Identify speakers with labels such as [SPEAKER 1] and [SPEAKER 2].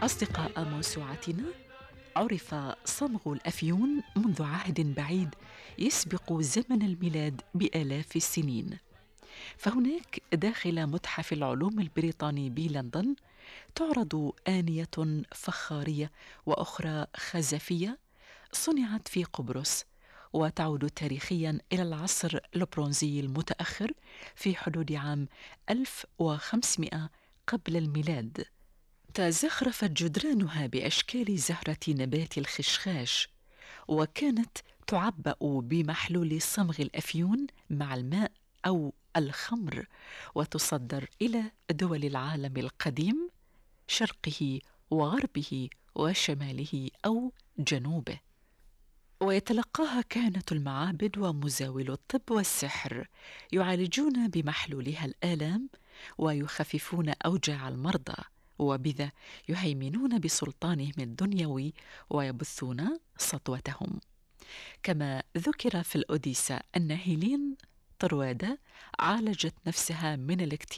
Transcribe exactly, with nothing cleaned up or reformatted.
[SPEAKER 1] أصدقاء موسوعتنا، عرف صمغ الأفيون منذ عهد بعيد يسبق زمن الميلاد بآلاف السنين. فهناك داخل متحف العلوم البريطاني بلندن تعرض آنية فخارية وأخرى خزفية صنعت في قبرص، وتعود تاريخيا إلى العصر البرونزي المتأخر في حدود عام ألف وخمسمائة قبل الميلاد. تزخرفت جدرانها بأشكال زهرة نبات الخشخاش، وكانت تعبأ بمحلول صمغ الأفيون مع الماء أو الخمر، وتصدر إلى دول العالم القديم، شرقه وغربه وشماله أو جنوبه. ويتلقاها كهنة المعابد ومزاولو الطب والسحر، يعالجون بمحلولها الآلام ويخففون أوجاع المرضى، وبذا يهيمنون بسلطانهم الدنيوي ويبثون سطوتهم. كما ذكر في الأوديسا أن هيلين طروادة عالجت نفسها من الاكتئاب